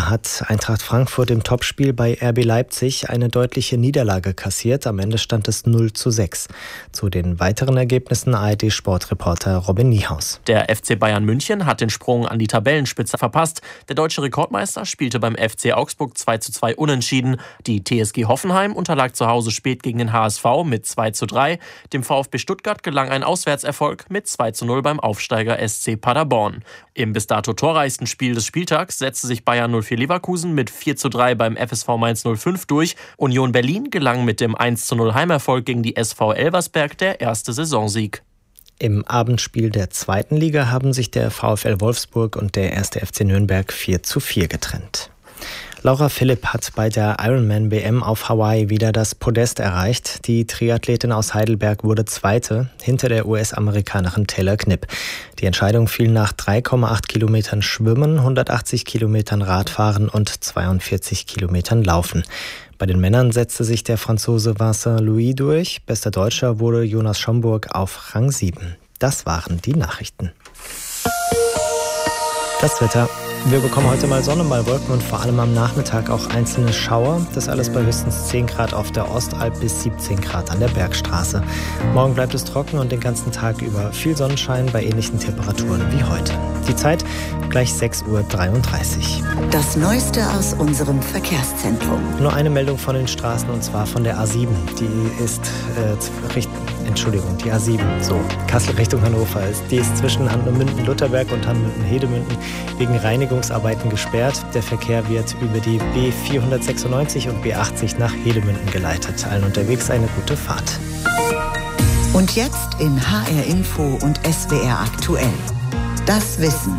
Bundesliga hat Eintracht Frankfurt im Topspiel bei RB Leipzig eine deutliche Niederlage kassiert. Am Ende stand es 0:6. Zu den weiteren Ergebnissen ARD-Sportreporter Robin Niehaus. Der FC Bayern München hat den Sprung an die Tabellenspitze verpasst. Der deutsche Rekordmeister spielte beim FC Augsburg 2:2 unentschieden. Die TSG Hoffenheim unterlag zu Hause spät gegen den HSV mit 2:3. Dem VfB Stuttgart gelang ein Auswärtserfolg mit 2:0 beim Aufsteiger SC Paderborn. Im bis dato torreichsten Spiel des Spieltags setzte sich Bayer 04 Leverkusen mit 4:3 beim FSV Mainz 05 durch. Union Berlin gelang mit dem 1:0 Heimerfolg gegen die SV Elversberg der erste Saisonsieg. Im Abendspiel der zweiten Liga haben sich der VfL Wolfsburg und der 1. FC Nürnberg 4:4 getrennt. Laura Philipp hat bei der Ironman WM auf Hawaii wieder das Podest erreicht. Die Triathletin aus Heidelberg wurde Zweite hinter der US-Amerikanerin Taylor Knipp. Die Entscheidung fiel nach 3,8 Kilometern Schwimmen, 180 Kilometern Radfahren und 42 Kilometern Laufen. Bei den Männern setzte sich der Franzose Vincent Louis durch. Bester Deutscher wurde Jonas Schomburg auf Rang 7. Das waren die Nachrichten. Das Wetter. Wir bekommen heute mal Sonne, mal Wolken und vor allem am Nachmittag auch einzelne Schauer. Das alles bei höchstens 10 Grad auf der Ostalb bis 17 Grad an der Bergstraße. Morgen bleibt es trocken und den ganzen Tag über viel Sonnenschein bei ähnlichen Temperaturen wie heute. Die Zeit gleich 6:33 Uhr. Das Neueste aus unserem Verkehrszentrum. Nur eine Meldung von den Straßen und zwar von der A7. Die ist die A7, so, Kassel Richtung Hannover. Die ist zwischen Hannemünden-Lutherberg und Hannemünden-Hedemünden wegen Reinigungsarbeiten gesperrt. Der Verkehr wird über die B496 und B80 nach Hedemünden geleitet. Allen unterwegs eine gute Fahrt. Und jetzt in HR Info und SWR aktuell. Das Wissen.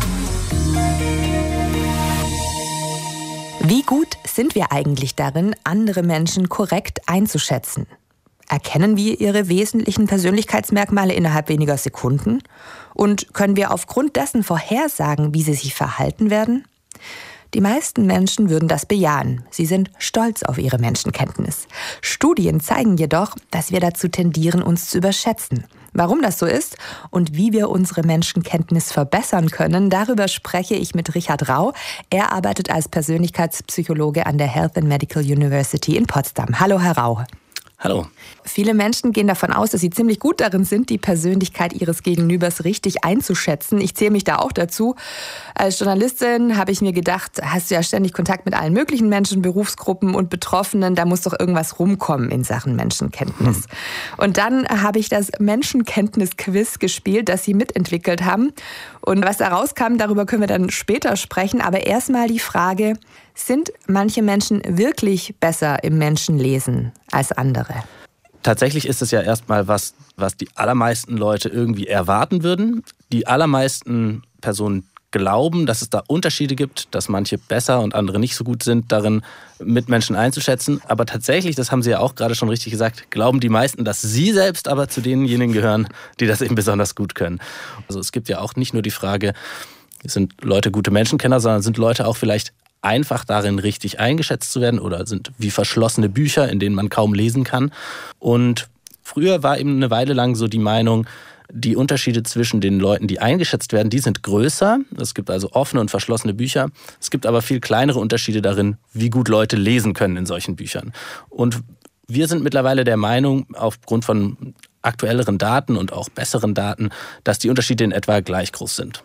Wie gut sind wir eigentlich darin, andere Menschen korrekt einzuschätzen? Erkennen wir ihre wesentlichen Persönlichkeitsmerkmale innerhalb weniger Sekunden? Und können wir aufgrund dessen vorhersagen, wie sie sich verhalten werden? Die meisten Menschen würden das bejahen. Sie sind stolz auf ihre Menschenkenntnis. Studien zeigen jedoch, dass wir dazu tendieren, uns zu überschätzen. Warum das so ist und wie wir unsere Menschenkenntnis verbessern können, darüber spreche ich mit Richard Rau. Er arbeitet als Persönlichkeitspsychologe an der Health and Medical University in Potsdam. Hallo, Herr Rau. Hallo. Viele Menschen gehen davon aus, dass sie ziemlich gut darin sind, die Persönlichkeit ihres Gegenübers richtig einzuschätzen. Ich zähle mich da auch dazu. Als Journalistin habe ich mir gedacht, hast du ja ständig Kontakt mit allen möglichen Menschen, Berufsgruppen und Betroffenen. Da muss doch irgendwas rumkommen in Sachen Menschenkenntnis. Und dann habe ich das Menschenkenntnis-Quiz gespielt, das Sie mitentwickelt haben. Und was da rauskam, darüber können wir dann später sprechen. Aber erstmal die Frage, sind manche Menschen wirklich besser im Menschenlesen als andere? Tatsächlich ist es ja erstmal was die allermeisten Leute irgendwie erwarten würden. Die allermeisten Personen glauben, dass es da Unterschiede gibt, dass manche besser und andere nicht so gut sind, darin Mitmenschen einzuschätzen. Aber tatsächlich, das haben Sie ja auch gerade schon richtig gesagt, glauben die meisten, dass sie selbst aber zu denjenigen gehören, die das eben besonders gut können. Also es gibt ja auch nicht nur die Frage, sind Leute gute Menschenkenner, sondern sind Leute auch vielleicht einfach darin, richtig eingeschätzt zu werden oder sind wie verschlossene Bücher, in denen man kaum lesen kann. Und früher war eben eine Weile lang so die Meinung, die Unterschiede zwischen den Leuten, die eingeschätzt werden, die sind größer. Es gibt also offene und verschlossene Bücher. Es gibt aber viel kleinere Unterschiede darin, wie gut Leute lesen können in solchen Büchern. Und wir sind mittlerweile der Meinung, aufgrund von aktuelleren Daten und auch besseren Daten, dass die Unterschiede in etwa gleich groß sind.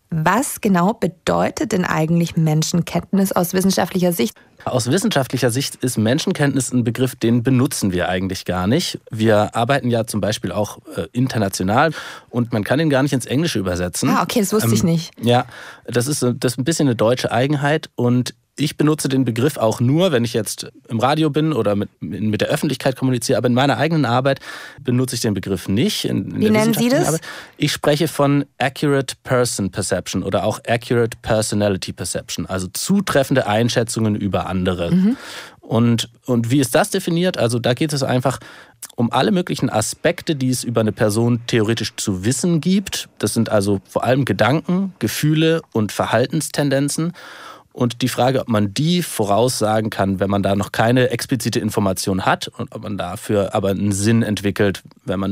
Was genau bedeutet denn eigentlich Menschenkenntnis aus wissenschaftlicher Sicht? Aus wissenschaftlicher Sicht ist Menschenkenntnis ein Begriff, den benutzen wir eigentlich gar nicht. Wir arbeiten ja zum Beispiel auch international und man kann ihn gar nicht ins Englische übersetzen. Ah, okay, das wusste ich nicht. Ja, das ist ein bisschen eine deutsche Eigenheit und ich benutze den Begriff auch nur, wenn ich jetzt im Radio bin oder mit der Öffentlichkeit kommuniziere, aber in meiner eigenen Arbeit benutze ich den Begriff nicht. Wie nennen Sie das? Arbeit. Ich spreche von Accurate Person Perception oder auch Accurate Personality Perception, also zutreffende Einschätzungen über andere. Mhm. Und wie ist das definiert? Also da geht es einfach um alle möglichen Aspekte, die es über eine Person theoretisch zu wissen gibt. Das sind also vor allem Gedanken, Gefühle und Verhaltenstendenzen. Und die Frage, ob man die voraussagen kann, wenn man da noch keine explizite Information hat und ob man dafür aber einen Sinn entwickelt, wenn man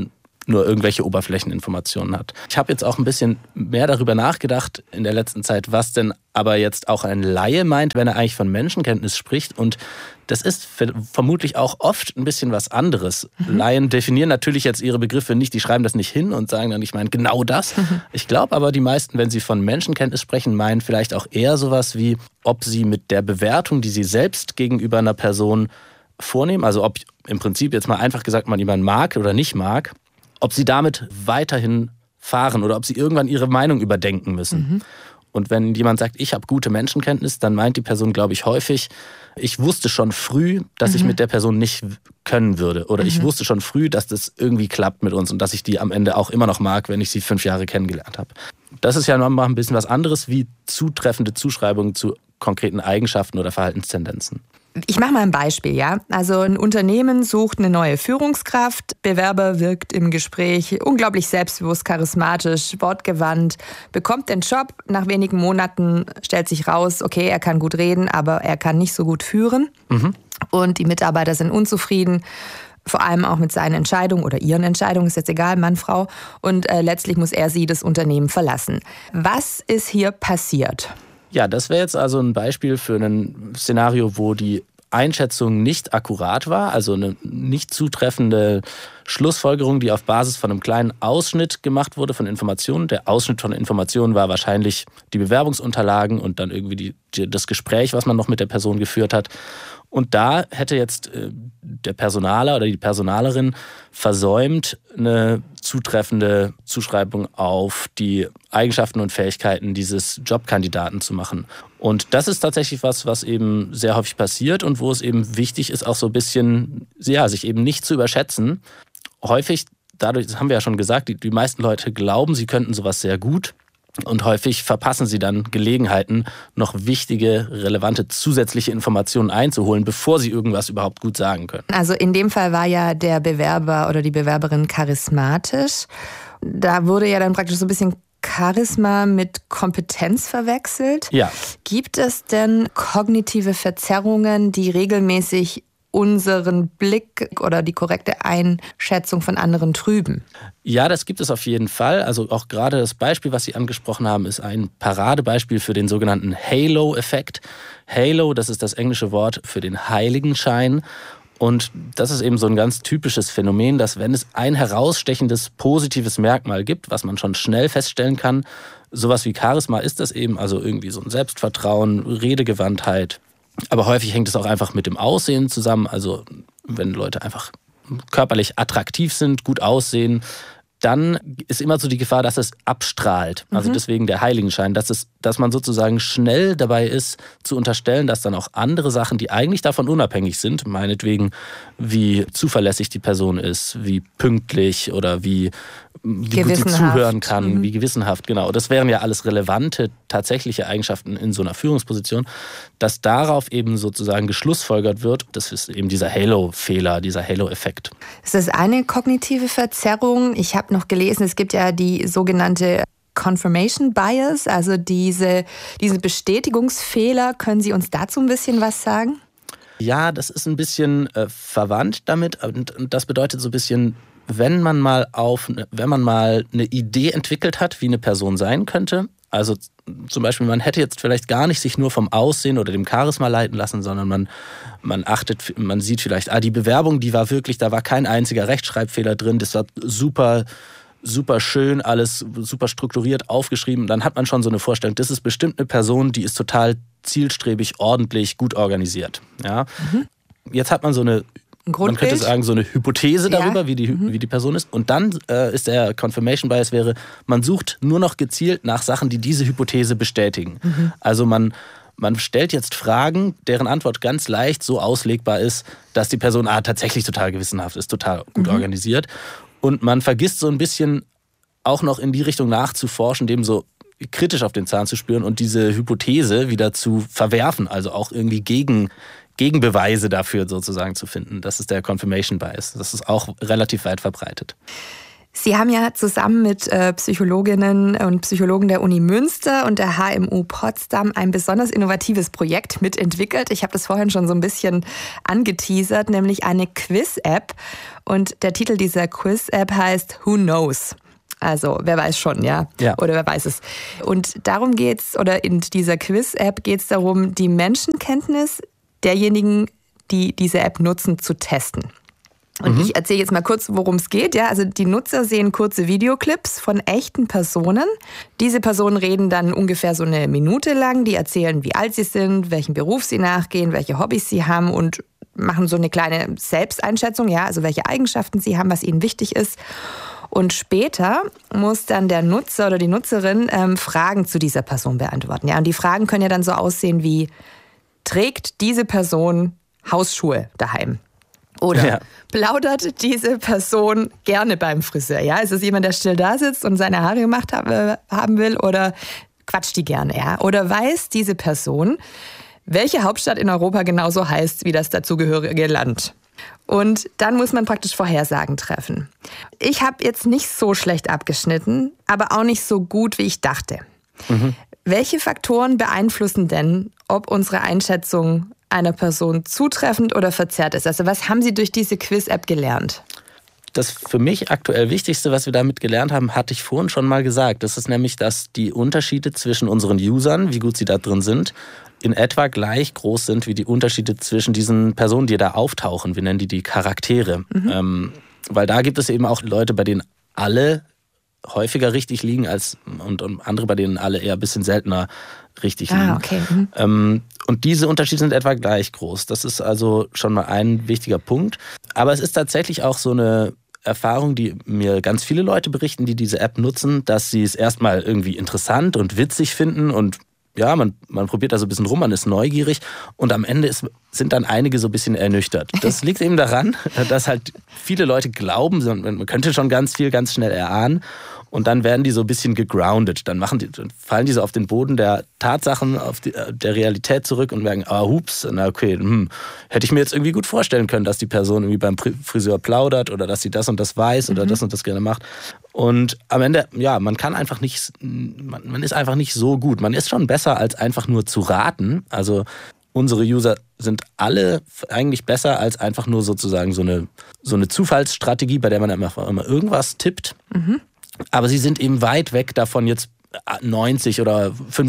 nur irgendwelche Oberflächeninformationen hat. Ich habe jetzt auch ein bisschen mehr darüber nachgedacht in der letzten Zeit, was denn aber jetzt auch ein Laie meint, wenn er eigentlich von Menschenkenntnis spricht. Und das ist vermutlich auch oft ein bisschen was anderes. Laien definieren natürlich jetzt ihre Begriffe nicht, die schreiben das nicht hin und sagen dann, ich meine genau das. Ich glaube aber, die meisten, wenn sie von Menschenkenntnis sprechen, meinen vielleicht auch eher sowas wie, ob sie mit der Bewertung, die sie selbst gegenüber einer Person vornehmen, also ob im Prinzip jetzt mal einfach gesagt man jemanden mag oder nicht mag, ob sie damit weiterhin fahren oder ob sie irgendwann ihre Meinung überdenken müssen. Und wenn jemand sagt, ich habe gute Menschenkenntnis, dann meint die Person, glaube ich, häufig, ich wusste schon früh, dass ich mit der Person nicht können würde. Oder ich wusste schon früh, dass das irgendwie klappt mit uns und dass ich die am Ende auch immer noch mag, wenn ich sie 5 Jahre kennengelernt habe. Das ist ja nochmal ein bisschen was anderes wie zutreffende Zuschreibungen zu konkreten Eigenschaften oder Verhaltenstendenzen. Ich mache mal ein Beispiel, ja. Also ein Unternehmen sucht eine neue Führungskraft. Bewerber wirkt im Gespräch unglaublich selbstbewusst, charismatisch, wortgewandt, bekommt den Job. Nach wenigen Monaten stellt sich raus, okay, er kann gut reden, aber er kann nicht so gut führen. Und die Mitarbeiter sind unzufrieden. Vor allem auch mit seinen Entscheidungen oder ihren Entscheidungen, ist jetzt egal, Mann, Frau. Und letztlich muss er sie das Unternehmen verlassen. Was ist hier passiert? Ja, das wäre jetzt also ein Beispiel für ein Szenario, wo die Einschätzung nicht akkurat war, also eine nicht zutreffende Schlussfolgerung, die auf Basis von einem kleinen Ausschnitt gemacht wurde von Informationen. Der Ausschnitt von Informationen war wahrscheinlich die Bewerbungsunterlagen und dann irgendwie das Gespräch, was man noch mit der Person geführt hat. Und da hätte jetzt der Personaler oder die Personalerin versäumt, eine zutreffende Zuschreibung auf die Eigenschaften und Fähigkeiten dieses Jobkandidaten zu machen. Und das ist tatsächlich was eben sehr häufig passiert und wo es eben wichtig ist, auch so ein bisschen, ja, sich eben nicht zu überschätzen. Häufig, dadurch, das haben wir ja schon gesagt, die meisten Leute glauben, sie könnten sowas sehr gut. Und häufig verpassen sie dann Gelegenheiten, noch wichtige, relevante zusätzliche Informationen einzuholen, bevor sie irgendwas überhaupt gut sagen können. Also in dem Fall war ja der Bewerber oder die Bewerberin charismatisch. Da wurde ja dann praktisch so ein bisschen Charisma mit Kompetenz verwechselt. Ja. Gibt es denn kognitive Verzerrungen, die regelmäßig unseren Blick oder die korrekte Einschätzung von anderen trüben? Ja, das gibt es auf jeden Fall. Also auch gerade das Beispiel, was Sie angesprochen haben, ist ein Paradebeispiel für den sogenannten Halo-Effekt. Halo, das ist das englische Wort für den Heiligenschein. Und das ist eben so ein ganz typisches Phänomen, dass wenn es ein herausstechendes positives Merkmal gibt, was man schon schnell feststellen kann, sowas wie Charisma ist das eben, also irgendwie so ein Selbstvertrauen, Redegewandtheit. Aber häufig hängt es auch einfach mit dem Aussehen zusammen. Also wenn Leute einfach körperlich attraktiv sind, gut aussehen, dann ist immer so die Gefahr, dass es abstrahlt. Also deswegen der Heiligenschein, dass man sozusagen schnell dabei ist, zu unterstellen, dass dann auch andere Sachen, die eigentlich davon unabhängig sind, meinetwegen wie zuverlässig die Person ist, wie pünktlich oder wie gut sie zuhören kann, wie gewissenhaft, genau. Das wären ja alles relevante, tatsächliche Eigenschaften in so einer Führungsposition, dass darauf eben sozusagen geschlussfolgert wird. Das ist eben dieser Halo-Fehler, dieser Halo-Effekt. Ist das eine kognitive Verzerrung? Ich habe noch gelesen, es gibt ja die sogenannte Confirmation Bias, also diese Bestätigungsfehler. Können Sie uns dazu ein bisschen was sagen? Ja, das ist ein bisschen verwandt damit und das bedeutet so ein bisschen, wenn man mal eine Idee entwickelt hat, wie eine Person sein könnte, also zum Beispiel, man hätte jetzt vielleicht gar nicht sich nur vom Aussehen oder dem Charisma leiten lassen, sondern man sieht vielleicht, die Bewerbung, die war wirklich, da war kein einziger Rechtschreibfehler drin, das war super schön, alles super strukturiert aufgeschrieben. Dann hat man schon so eine Vorstellung, das ist bestimmt eine Person, die ist total zielstrebig, ordentlich, gut organisiert. Ja? Jetzt hat man so eine, man könnte sagen, so eine Hypothese darüber, wie die Person ist. Und dann ist der Confirmation Bias man sucht nur noch gezielt nach Sachen, die diese Hypothese bestätigen. Also man stellt jetzt Fragen, deren Antwort ganz leicht so auslegbar ist, dass die Person tatsächlich total gewissenhaft ist, total gut organisiert. Und man vergisst so ein bisschen auch noch in die Richtung nachzuforschen, dem so kritisch auf den Zahn zu spüren und diese Hypothese wieder zu verwerfen, also auch irgendwie Gegenbeweise dafür sozusagen zu finden. Das ist der Confirmation Bias. Das ist auch relativ weit verbreitet. Sie haben ja zusammen mit Psychologinnen und Psychologen der Uni Münster und der HMU Potsdam ein besonders innovatives Projekt mitentwickelt. Ich habe das vorhin schon so ein bisschen angeteasert, nämlich eine Quiz-App. Und der Titel dieser Quiz-App heißt Who Knows? Also, wer weiß schon, ja? Oder wer weiß es. Und darum geht's, oder in dieser Quiz-App geht es darum, die Menschenkenntnis derjenigen, die diese App nutzen, zu testen. Und ich erzähle jetzt mal kurz, worum es geht. Ja, also die Nutzer sehen kurze Videoclips von echten Personen. Diese Personen reden dann ungefähr so eine Minute lang. Die erzählen, wie alt sie sind, welchen Beruf sie nachgehen, welche Hobbys sie haben und machen so eine kleine Selbsteinschätzung, ja, also welche Eigenschaften sie haben, was ihnen wichtig ist. Und später muss dann der Nutzer oder die Nutzerin Fragen zu dieser Person beantworten. Ja, und die Fragen können ja dann so aussehen wie: Trägt diese Person Hausschuhe daheim? Oder plaudert diese Person gerne beim Friseur? Ja, ist es jemand, der still da sitzt und seine Haare gemacht haben will? Oder quatscht die gerne? Ja? Oder weiß diese Person, welche Hauptstadt in Europa genauso heißt wie das dazugehörige Land? Und dann muss man praktisch Vorhersagen treffen. Ich habe jetzt nicht so schlecht abgeschnitten, aber auch nicht so gut, wie ich dachte. Welche Faktoren beeinflussen denn, ob unsere Einschätzung einer Person zutreffend oder verzerrt ist? Also was haben Sie durch diese Quiz-App gelernt? Das für mich aktuell Wichtigste, was wir damit gelernt haben, hatte ich vorhin schon mal gesagt. Das ist nämlich, dass die Unterschiede zwischen unseren Usern, wie gut sie da drin sind, in etwa gleich groß sind wie die Unterschiede zwischen diesen Personen, die da auftauchen. Wir nennen die Charaktere. Weil da gibt es eben auch Leute, bei denen alle häufiger richtig liegen und andere, bei denen alle eher ein bisschen seltener richtig liegen. Okay. Und diese Unterschiede sind etwa gleich groß. Das ist also schon mal ein wichtiger Punkt. Aber es ist tatsächlich auch so eine Erfahrung, die mir ganz viele Leute berichten, die diese App nutzen, dass sie es erstmal irgendwie interessant und witzig finden und ja, man probiert da so ein bisschen rum, man ist neugierig und am Ende sind dann einige so ein bisschen ernüchtert. Das liegt eben daran, dass halt viele Leute glauben, man könnte schon ganz viel ganz schnell erahnen und dann werden die so ein bisschen gegroundet. Dann fallen die so auf den Boden der Tatsachen, der Realität zurück und merken, hups, na okay, hätte ich mir jetzt irgendwie gut vorstellen können, dass die Person irgendwie beim Friseur plaudert oder dass sie das und das weiß oder das und das gerne macht. Und am Ende, ja, man ist einfach nicht so gut. Man ist schon besser, als einfach nur zu raten. Also unsere User sind alle eigentlich besser als einfach nur sozusagen so eine Zufallsstrategie, bei der man immer irgendwas tippt. Aber sie sind eben weit weg davon, jetzt 90 oder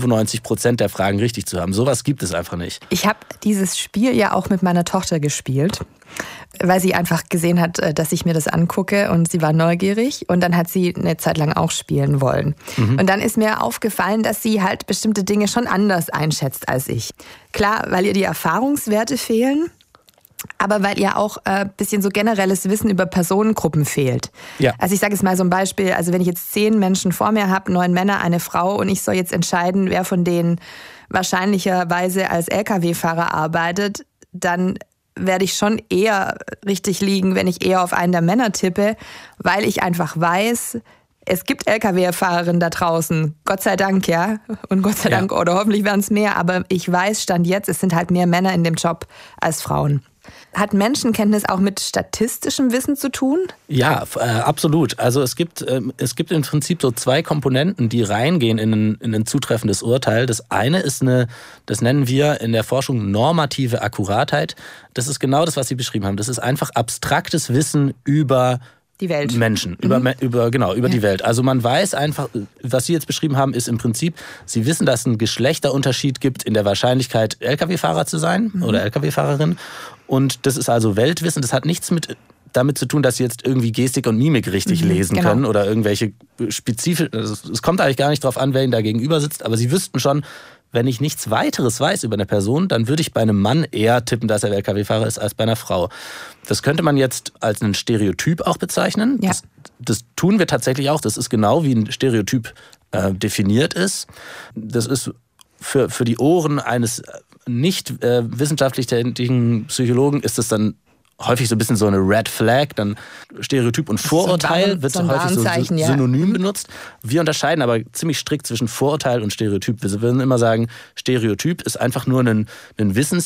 95% der Fragen richtig zu haben. Sowas gibt es einfach nicht. Ich habe dieses Spiel ja auch mit meiner Tochter gespielt, weil sie einfach gesehen hat, dass ich mir das angucke und sie war neugierig und dann hat sie eine Zeit lang auch spielen wollen. Und dann ist mir aufgefallen, dass sie halt bestimmte Dinge schon anders einschätzt als ich. Klar, weil ihr die Erfahrungswerte fehlen, aber weil ihr auch ein bisschen so generelles Wissen über Personengruppen fehlt. Ja. Also ich sage jetzt mal so ein Beispiel, also wenn ich jetzt 10 Menschen vor mir habe, 9 Männer, eine Frau und ich soll jetzt entscheiden, wer von denen wahrscheinlicherweise als Lkw-Fahrer arbeitet, dann werde ich schon eher richtig liegen, wenn ich eher auf einen der Männer tippe, weil ich einfach weiß, es gibt Lkw-Fahrerinnen da draußen, Gott sei Dank, ja, und Gott sei Dank, oder hoffentlich werden es mehr, aber ich weiß, Stand jetzt, es sind halt mehr Männer in dem Job als Frauen. Hat Menschenkenntnis auch mit statistischem Wissen zu tun? Ja, absolut. Also es gibt im Prinzip so 2 Komponenten, die reingehen in ein zutreffendes Urteil. Das eine ist das nennen wir in der Forschung normative Akkuratheit. Das ist genau das, was Sie beschrieben haben. Das ist einfach abstraktes Wissen über die Welt. Menschen, über die Welt. Also man weiß einfach, was Sie jetzt beschrieben haben, ist im Prinzip, Sie wissen, dass es einen Geschlechterunterschied gibt in der Wahrscheinlichkeit, Lkw-Fahrer zu sein oder Lkw-Fahrerin. Und das ist also Weltwissen. Das hat nichts damit zu tun, dass Sie jetzt irgendwie Gestik und Mimik richtig lesen können oder irgendwelche spezifischen. Also es kommt eigentlich gar nicht drauf an, wer Ihnen da gegenüber sitzt, aber Sie wüssten schon, wenn ich nichts weiteres weiß über eine Person, dann würde ich bei einem Mann eher tippen, dass er Lkw-Fahrer ist, als bei einer Frau. Das könnte man jetzt als ein Stereotyp auch bezeichnen. Ja. Das tun wir tatsächlich auch. Das ist genau wie ein Stereotyp definiert ist. Das ist für die Ohren eines nicht wissenschaftlich tätigen Psychologen ist das dann häufig so ein bisschen so eine Red Flag, dann Stereotyp und Vorurteil wird so häufig so synonym benutzt. Wir unterscheiden aber ziemlich strikt zwischen Vorurteil und Stereotyp. Wir würden immer sagen, Stereotyp ist einfach nur ein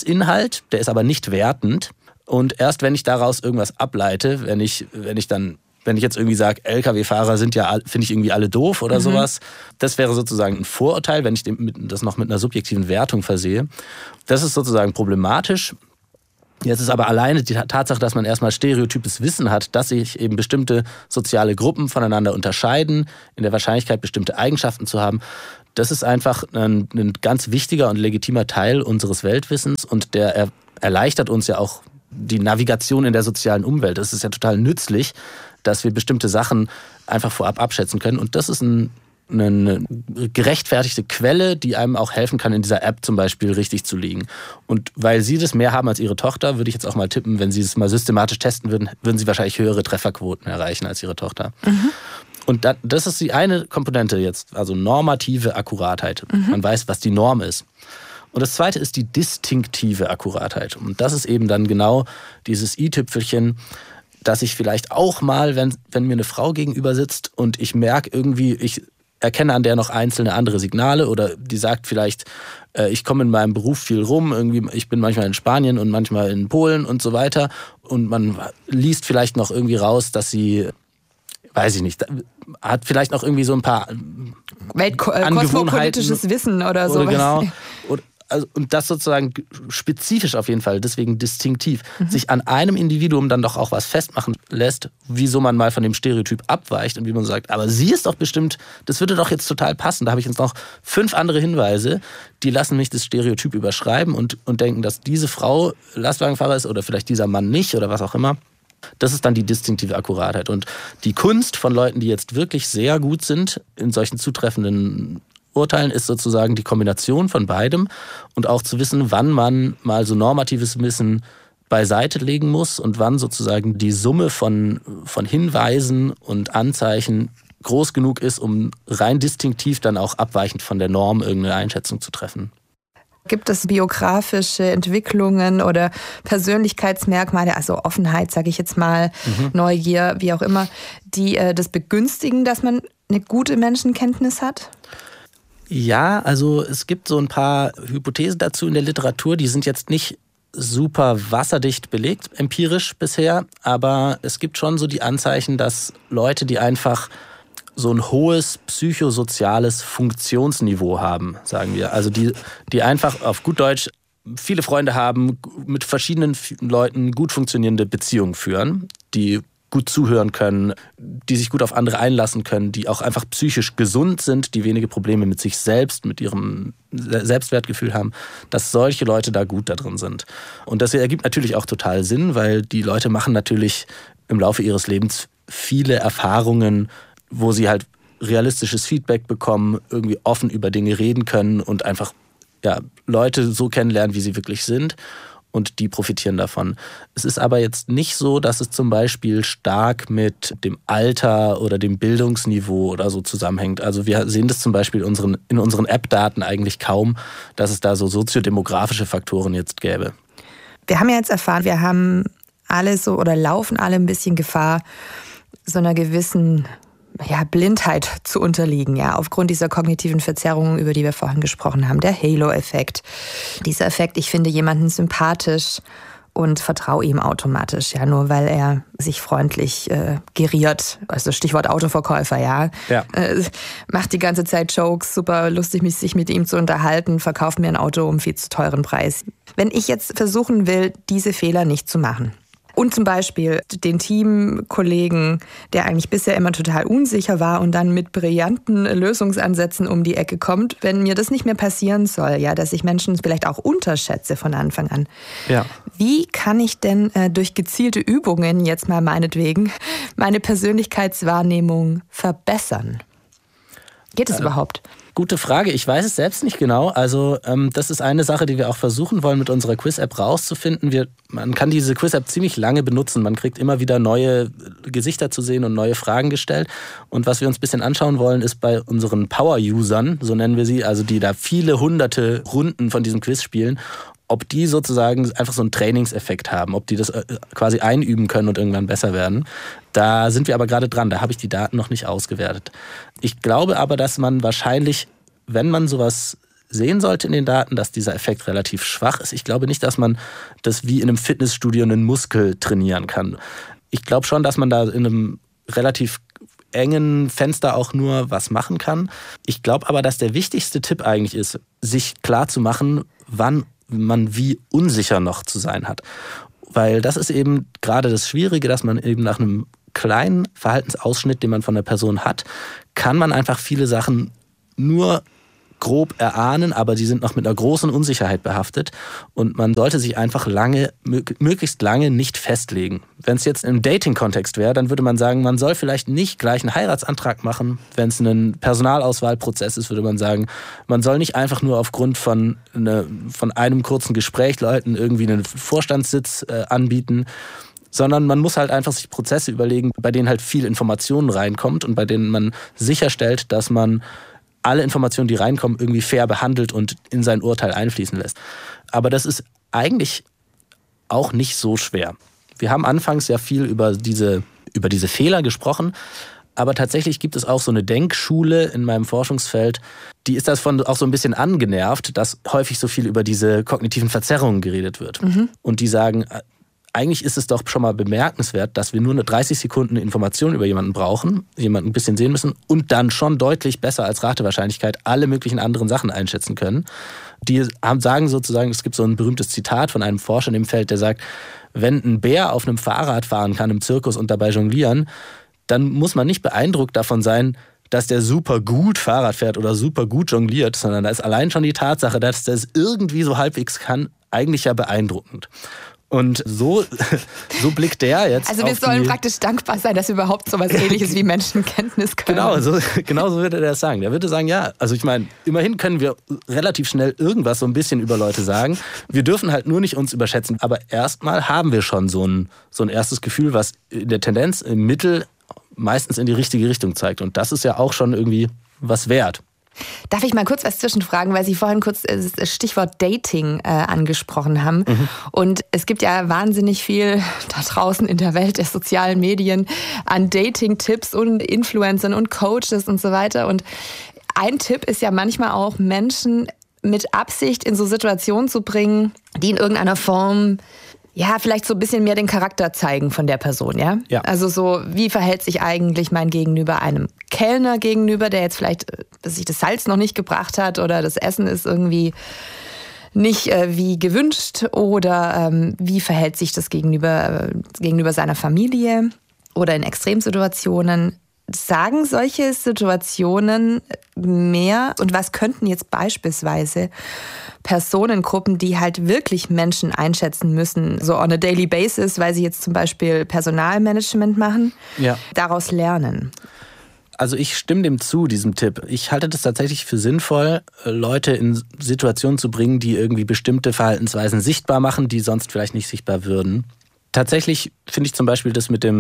Wissensinhalt, der ist aber nicht wertend. Und erst wenn ich daraus irgendwas ableite, wenn ich dann wenn ich jetzt irgendwie sage, Lkw-Fahrer sind ja, finde ich irgendwie alle doof oder sowas. Das wäre sozusagen ein Vorurteil, wenn ich das noch mit einer subjektiven Wertung versehe. Das ist sozusagen problematisch. Jetzt ist aber alleine die Tatsache, dass man erstmal stereotypes Wissen hat, dass sich eben bestimmte soziale Gruppen voneinander unterscheiden, in der Wahrscheinlichkeit bestimmte Eigenschaften zu haben. Das ist einfach ein ganz wichtiger und legitimer Teil unseres Weltwissens und der erleichtert uns ja auch die Navigation in der sozialen Umwelt. Es ist ja total nützlich, dass wir bestimmte Sachen einfach vorab abschätzen können. Und das ist eine gerechtfertigte Quelle, die einem auch helfen kann, in dieser App zum Beispiel richtig zu liegen. Und weil Sie das mehr haben als Ihre Tochter, würde ich jetzt auch mal tippen, wenn Sie es mal systematisch testen würden, würden Sie wahrscheinlich höhere Trefferquoten erreichen als Ihre Tochter. Und das ist die eine Komponente jetzt, also normative Akkuratheit. Man weiß, was die Norm ist. Und das zweite ist die distinktive Akkuratheit. Und das ist eben dann genau dieses i-Tüpfelchen, dass ich vielleicht auch mal, wenn mir eine Frau gegenüber sitzt und ich merke irgendwie, ich erkenne an der noch einzelne andere Signale oder die sagt vielleicht, ich komme in meinem Beruf viel rum, irgendwie, ich bin manchmal in Spanien und manchmal in Polen und so weiter und man liest vielleicht noch irgendwie raus, dass sie, weiß ich nicht, hat vielleicht noch irgendwie so ein paar kosmopolitisches Wissen oder sowas. Genau. Und das sozusagen spezifisch auf jeden Fall, deswegen distinktiv, sich an einem Individuum dann doch auch was festmachen lässt, wieso man mal von dem Stereotyp abweicht und wie man sagt, aber sie ist doch bestimmt, das würde doch jetzt total passen. Da habe ich jetzt noch 5 andere Hinweise, die lassen mich das Stereotyp überschreiben und denken, dass diese Frau Lastwagenfahrer ist oder vielleicht dieser Mann nicht oder was auch immer. Das ist dann die distinktive Akkuratheit. Und die Kunst von Leuten, die jetzt wirklich sehr gut sind in solchen zutreffenden Urteilen, ist sozusagen die Kombination von beidem und auch zu wissen, wann man mal so normatives Wissen beiseite legen muss und wann sozusagen die Summe von Hinweisen und Anzeichen groß genug ist, um rein distinktiv dann auch abweichend von der Norm irgendeine Einschätzung zu treffen. Gibt es biografische Entwicklungen oder Persönlichkeitsmerkmale, also Offenheit, sage ich jetzt mal, Neugier, wie auch immer, die das begünstigen, dass man eine gute Menschenkenntnis hat? Ja, also es gibt so ein paar Hypothesen dazu in der Literatur, die sind jetzt nicht super wasserdicht belegt, empirisch bisher, aber es gibt schon so die Anzeichen, dass Leute, die einfach so ein hohes psychosoziales Funktionsniveau haben, sagen wir, also die einfach auf gut Deutsch viele Freunde haben, mit verschiedenen Leuten gut funktionierende Beziehungen führen, die gut zuhören können, die sich gut auf andere einlassen können, die auch einfach psychisch gesund sind, die wenige Probleme mit sich selbst, mit ihrem Selbstwertgefühl haben, dass solche Leute da gut da drin sind. Und das ergibt natürlich auch total Sinn, weil die Leute machen natürlich im Laufe ihres Lebens viele Erfahrungen, wo sie halt realistisches Feedback bekommen, irgendwie offen über Dinge reden können und einfach Leute so kennenlernen, wie sie wirklich sind. Und die profitieren davon. Es ist aber jetzt nicht so, dass es zum Beispiel stark mit dem Alter oder dem Bildungsniveau oder so zusammenhängt. Also wir sehen das zum Beispiel in unseren App-Daten eigentlich kaum, dass es da so soziodemografische Faktoren jetzt gäbe. Wir haben ja jetzt erfahren, wir haben alle so oder laufen alle ein bisschen Gefahr, so einer gewissen Blindheit zu unterliegen, aufgrund dieser kognitiven Verzerrungen, über die wir vorhin gesprochen haben. Der Halo-Effekt. Dieser Effekt, ich finde jemanden sympathisch und vertraue ihm automatisch, nur weil er sich freundlich geriert. Also Stichwort Autoverkäufer, macht die ganze Zeit Jokes, super lustig, sich mit ihm zu unterhalten, verkauft mir ein Auto um viel zu teuren Preis. Wenn ich jetzt versuchen will, diese Fehler nicht zu machen, und zum Beispiel den Teamkollegen, der eigentlich bisher immer total unsicher war und dann mit brillanten Lösungsansätzen um die Ecke kommt, wenn mir das nicht mehr passieren soll, dass ich Menschen vielleicht auch unterschätze von Anfang an. Ja. Wie kann ich denn durch gezielte Übungen, jetzt mal meinetwegen, meine Persönlichkeitswahrnehmung verbessern? Geht es überhaupt? Gute Frage. Ich weiß es selbst nicht genau. Also das ist eine Sache, die wir auch versuchen wollen, mit unserer Quiz-App rauszufinden. Man kann diese Quiz-App ziemlich lange benutzen. Man kriegt immer wieder neue Gesichter zu sehen und neue Fragen gestellt. Und was wir uns ein bisschen anschauen wollen, ist bei unseren Power-Usern, so nennen wir sie, also die da viele hunderte Runden von diesem Quiz spielen, ob die sozusagen einfach so einen Trainingseffekt haben, ob die das quasi einüben können und irgendwann besser werden. Da sind wir aber gerade dran, da habe ich die Daten noch nicht ausgewertet. Ich glaube aber, dass man wahrscheinlich, wenn man sowas sehen sollte in den Daten, dass dieser Effekt relativ schwach ist. Ich glaube nicht, dass man das wie in einem Fitnessstudio einen Muskel trainieren kann. Ich glaube schon, dass man da in einem relativ engen Fenster auch nur was machen kann. Ich glaube aber, dass der wichtigste Tipp eigentlich ist, sich klar zu machen, wann man wie unsicher noch zu sein hat. Weil das ist eben gerade das Schwierige, dass man eben nach einem kleinen Verhaltensausschnitt, den man von der Person hat, kann man einfach viele Sachen nur grob erahnen, aber die sind noch mit einer großen Unsicherheit behaftet und man sollte sich einfach möglichst lange nicht festlegen. Wenn es jetzt im Dating-Kontext wäre, dann würde man sagen, man soll vielleicht nicht gleich einen Heiratsantrag machen. Wenn es ein Personalauswahlprozess ist, würde man sagen, man soll nicht einfach nur aufgrund von einem kurzen Gespräch Leuten irgendwie einen Vorstandssitz anbieten, sondern man muss halt einfach sich Prozesse überlegen, bei denen halt viel Informationen reinkommt und bei denen man sicherstellt, dass man alle Informationen, die reinkommen, irgendwie fair behandelt und in sein Urteil einfließen lässt. Aber das ist eigentlich auch nicht so schwer. Wir haben anfangs ja viel über diese Fehler gesprochen, aber tatsächlich gibt es auch so eine Denkschule in meinem Forschungsfeld, die ist davon auch so ein bisschen angenervt, dass häufig so viel über diese kognitiven Verzerrungen geredet wird. Und die sagen, eigentlich ist es doch schon mal bemerkenswert, dass wir nur 30 Sekunden Information über jemanden brauchen, jemanden ein bisschen sehen müssen und dann schon deutlich besser als Ratewahrscheinlichkeit alle möglichen anderen Sachen einschätzen können. Die sagen sozusagen, es gibt so ein berühmtes Zitat von einem Forscher in dem Feld, der sagt, wenn ein Bär auf einem Fahrrad fahren kann im Zirkus und dabei jonglieren, dann muss man nicht beeindruckt davon sein, dass der super gut Fahrrad fährt oder super gut jongliert, sondern da ist allein schon die Tatsache, dass der es irgendwie so halbwegs kann, eigentlich ja beeindruckend. Und so blickt der jetzt. Also wir sollen praktisch dankbar sein, dass wir überhaupt so was Ähnliches wie Menschenkenntnis können. Genau so würde er das sagen. Der würde sagen, ja, also ich meine, immerhin können wir relativ schnell irgendwas so ein bisschen über Leute sagen. Wir dürfen halt nur nicht uns überschätzen. Aber erstmal haben wir schon so ein erstes Gefühl, was in der Tendenz im Mittel meistens in die richtige Richtung zeigt. Und das ist ja auch schon irgendwie was wert. Darf ich mal kurz was zwischenfragen, weil Sie vorhin kurz das Stichwort Dating angesprochen haben. Und es gibt ja wahnsinnig viel da draußen in der Welt der sozialen Medien an Dating-Tipps und Influencern und Coaches und so weiter. Und ein Tipp ist ja manchmal auch, Menschen mit Absicht in so Situationen zu bringen, die in irgendeiner Form vielleicht so ein bisschen mehr den Charakter zeigen von der Person, ja? Also so, wie verhält sich eigentlich mein Gegenüber einem Kellner gegenüber, der jetzt vielleicht sich das Salz noch nicht gebracht hat oder das Essen ist irgendwie nicht wie gewünscht oder wie verhält sich das gegenüber seiner Familie oder in Extremsituationen. Sagen solche Situationen mehr und was könnten jetzt beispielsweise Personengruppen, die halt wirklich Menschen einschätzen müssen, so on a daily basis, weil sie jetzt zum Beispiel Personalmanagement machen, daraus lernen? Also ich stimme dem zu, diesem Tipp. Ich halte das tatsächlich für sinnvoll, Leute in Situationen zu bringen, die irgendwie bestimmte Verhaltensweisen sichtbar machen, die sonst vielleicht nicht sichtbar würden. Tatsächlich finde ich zum Beispiel das mit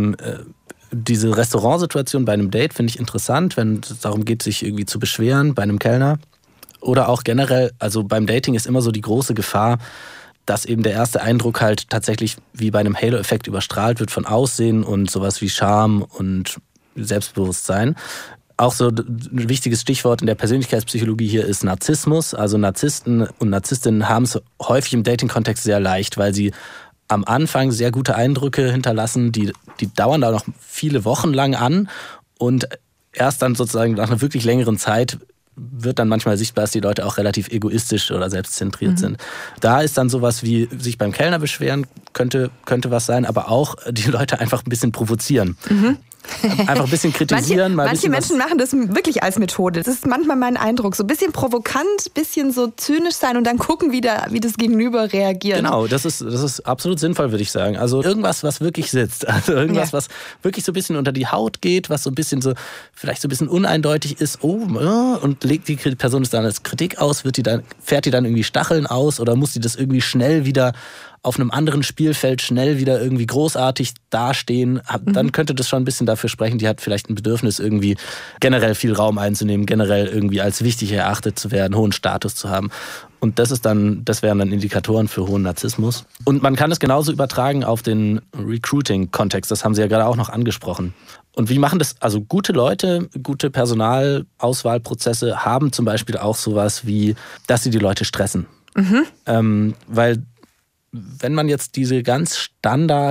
diese Restaurantsituation bei einem Date finde ich interessant, wenn es darum geht, sich irgendwie zu beschweren bei einem Kellner. Oder auch generell, also beim Dating ist immer so die große Gefahr, dass eben der erste Eindruck halt tatsächlich wie bei einem Halo-Effekt überstrahlt wird von Aussehen und sowas wie Charme und Selbstbewusstsein. Auch so ein wichtiges Stichwort in der Persönlichkeitspsychologie hier ist Narzissmus. Also Narzissten und Narzisstinnen haben es häufig im Dating-Kontext sehr leicht, weil sie am Anfang sehr gute Eindrücke hinterlassen, die dauern da noch viele Wochen lang an und erst dann sozusagen nach einer wirklich längeren Zeit wird dann manchmal sichtbar, dass die Leute auch relativ egoistisch oder selbstzentriert sind. Da ist dann sowas wie sich beim Kellner beschweren, könnte was sein, aber auch die Leute einfach ein bisschen provozieren. Einfach ein bisschen kritisieren. Manche Menschen machen das wirklich als Methode. Das ist manchmal mein Eindruck. So ein bisschen provokant, ein bisschen so zynisch sein und dann gucken, wie das Gegenüber reagiert. Genau, das ist absolut sinnvoll, würde ich sagen. Also irgendwas, was wirklich sitzt. Also irgendwas, was wirklich so ein bisschen unter die Haut geht, was so ein bisschen so, vielleicht so ein bisschen uneindeutig ist. Und legt die Person es dann als Kritik aus, fährt die dann irgendwie Stacheln aus oder muss die das irgendwie schnell wieder auf einem anderen Spielfeld schnell wieder irgendwie großartig dastehen, dann könnte das schon ein bisschen dafür sprechen, die hat vielleicht ein Bedürfnis, irgendwie generell viel Raum einzunehmen, generell irgendwie als wichtig erachtet zu werden, hohen Status zu haben. Und das wären dann Indikatoren für hohen Narzissmus. Und man kann es genauso übertragen auf den Recruiting-Kontext, das haben Sie ja gerade auch noch angesprochen. Und wie machen das? Also gute Leute, gute Personalauswahlprozesse haben zum Beispiel auch sowas wie, dass sie die Leute stressen. Weil wenn man jetzt diese ganz Standard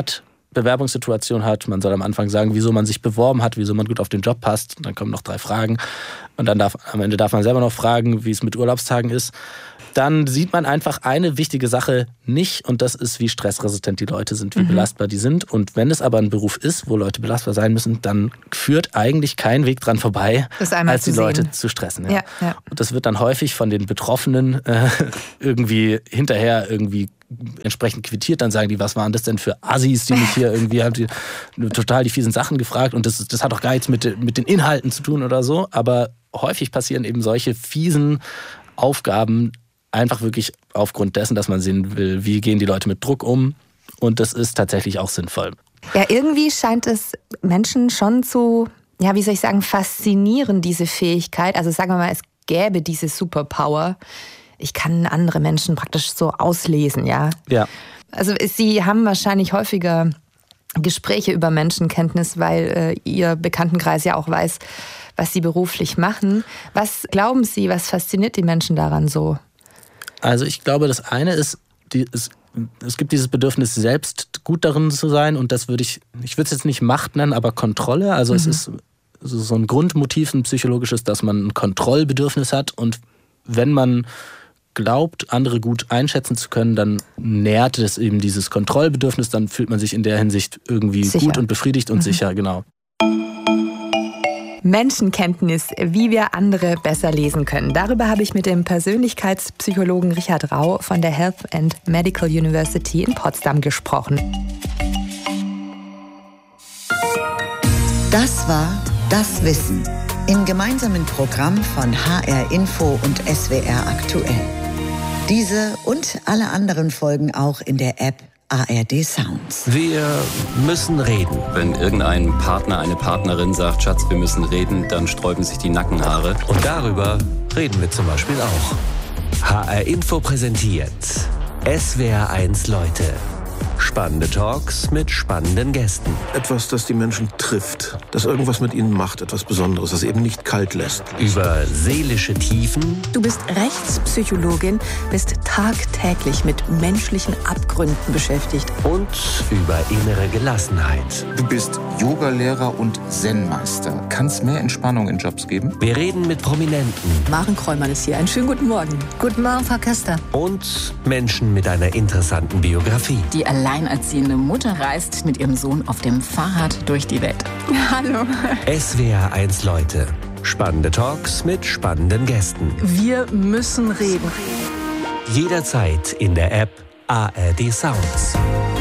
Bewerbungssituation hat. Man soll am Anfang sagen, wieso man sich beworben hat, wieso man gut auf den Job passt. Und dann kommen noch 3 Fragen. Und dann am Ende darf man selber noch fragen, wie es mit Urlaubstagen ist. Dann sieht man einfach eine wichtige Sache nicht und das ist, wie stressresistent die Leute sind, wie belastbar die sind. Und wenn es aber ein Beruf ist, wo Leute belastbar sein müssen, dann führt eigentlich kein Weg dran vorbei, als die Leute zu stressen. Ja. Ja. Und das wird dann häufig von den Betroffenen irgendwie hinterher entsprechend quittiert. Dann sagen die, was waren das denn für Assis, die mich hier irgendwie haben total die fiesen Sachen gefragt und das hat doch gar nichts mit den Inhalten zu tun oder so. Aber häufig passieren eben solche fiesen Aufgaben einfach wirklich aufgrund dessen, dass man sehen will, wie gehen die Leute mit Druck um. Und das ist tatsächlich auch sinnvoll. Ja, irgendwie scheint es Menschen schon zu, wie soll ich sagen, faszinieren, diese Fähigkeit. Also sagen wir mal, es gäbe diese Superpower. Ich kann andere Menschen praktisch so auslesen, ja. Ja. Also Sie haben wahrscheinlich häufiger Gespräche über Menschenkenntnis, weil Ihr Bekanntenkreis ja auch weiß, was Sie beruflich machen. Was glauben Sie, was fasziniert die Menschen daran so? Also ich glaube, das eine ist, es gibt dieses Bedürfnis, selbst gut darin zu sein und das würde ich würde es jetzt nicht Macht nennen, aber Kontrolle. Also es ist so ein Grundmotiv, ein psychologisches, dass man ein Kontrollbedürfnis hat und wenn man glaubt, andere gut einschätzen zu können, dann nährt es eben dieses Kontrollbedürfnis, dann fühlt man sich in der Hinsicht irgendwie sicher. Gut und befriedigt und sicher, genau. Menschenkenntnis, wie wir andere besser lesen können. Darüber habe ich mit dem Persönlichkeitspsychologen Richard Rau von der Health and Medical University in Potsdam gesprochen. Das war Das Wissen im gemeinsamen Programm von HR Info und SWR Aktuell. Diese und alle anderen Folgen auch in der App ARD Sounds. Wir müssen reden. Wenn irgendein Partner, eine Partnerin sagt, Schatz, wir müssen reden, dann sträuben sich die Nackenhaare. Und darüber reden wir zum Beispiel auch. HR Info präsentiert SWR1 Leute. Spannende Talks mit spannenden Gästen. Etwas, das die Menschen trifft, das irgendwas mit ihnen macht, etwas Besonderes, das eben nicht kalt lässt. Über seelische Tiefen. Du bist Rechtspsychologin, bist tagtäglich mit menschlichen Abgründen beschäftigt. Und über innere Gelassenheit. Du bist Yogalehrer und Zen-Meister. Kann es mehr Entspannung in Jobs geben? Wir reden mit Prominenten. Maren Kräumann ist hier. Einen schönen guten Morgen. Guten Morgen, Frau Köster. Und Menschen mit einer interessanten Biografie. Die alleinerziehende Mutter reist mit ihrem Sohn auf dem Fahrrad durch die Welt. Hallo. SWR1 Leute. Spannende Talks mit spannenden Gästen. Wir müssen reden. Jederzeit in der App ARD Sounds.